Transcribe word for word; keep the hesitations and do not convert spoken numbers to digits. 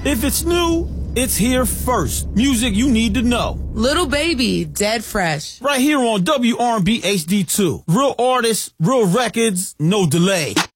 If it's new, it's here first. Music you need to know. Little Baby, Dead Fresh. Right here on W R and B H D two. Real artists, real records, no delay.